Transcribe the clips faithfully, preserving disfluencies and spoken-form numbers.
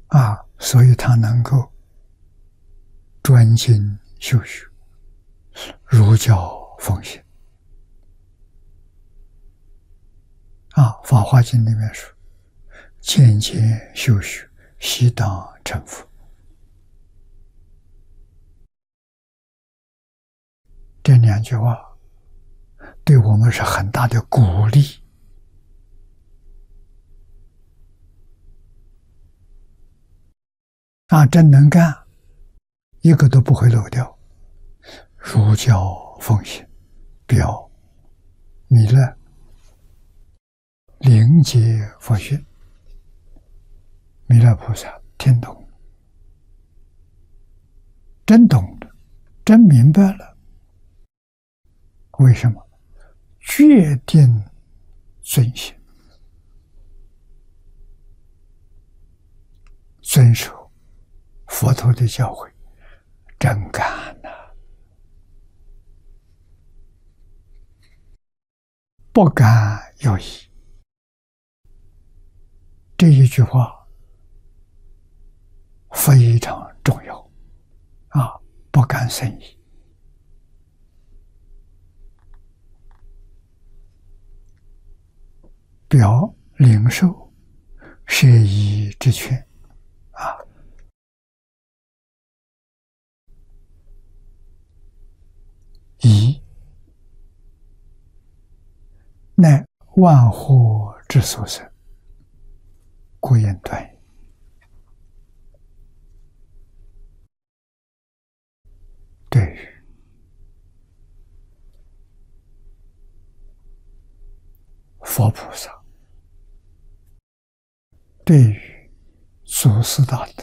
啊，所以他能够专精修学，儒教奉行。啊，《法华经》里面说：“渐渐修学，悉当成佛。”这两句话对我们是很大的鼓励。啊，真能干，一个都不会漏掉。儒教奉行，表弥勒灵解佛训，弥勒菩萨听懂了，真懂了，真明白了。为什么？决定遵行，遵守佛陀的教诲，真干呐、啊！不敢有疑。这一句话非常重要啊！不敢生疑。表领受摄疑之权啊！疑乃万惑之所生，故言断疑。对于佛菩萨，对于祖师大德，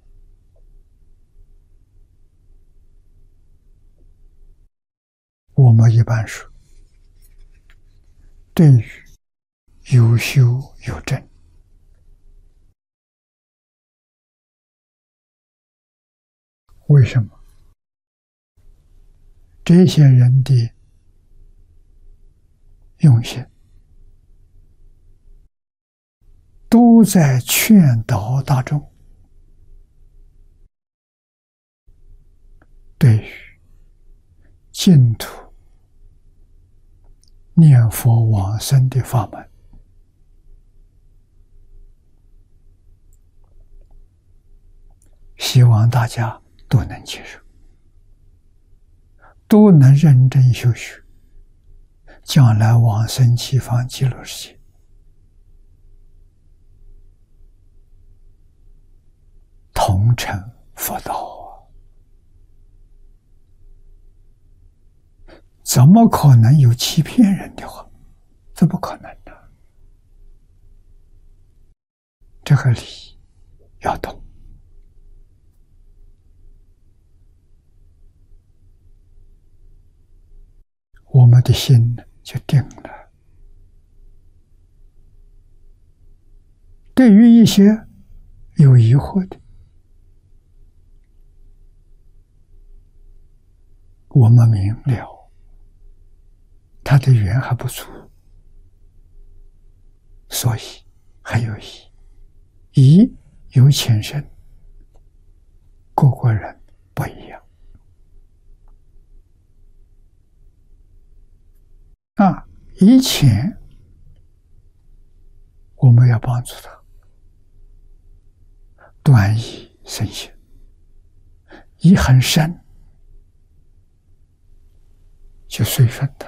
我们一般说，对于有修有证，为什么？这些人的用心，都在劝导大众，对于净土念佛往生的法门，希望大家都能接受，都能认真修学，将来往生西方极乐世界。同成佛道啊！怎么可能有欺骗人的话？怎么可能呢？这个理要懂。我们的心就定了。对于一些有疑惑的，我们明了他的缘还不足，所以还有疑。疑有浅深，各个人不一样啊。疑浅，我们要帮助他断疑生信；疑很深，就随顺他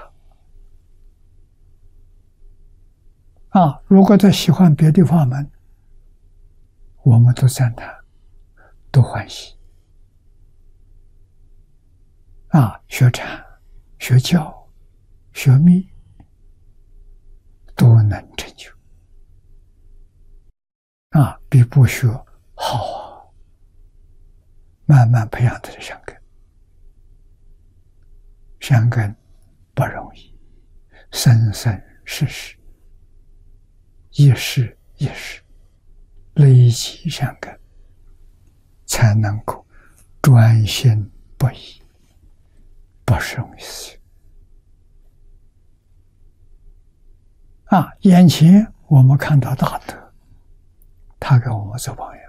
啊。如果他喜欢别的法门，我们都赞叹，都欢喜啊。学禅、学教、学密，都能成就啊，比不学好啊。慢慢培养他的善根，善根不容易，生生世世，一世一世累积善根，才能够专心不移，不是容易事情啊。眼前我们看到大德，他给我们做榜样。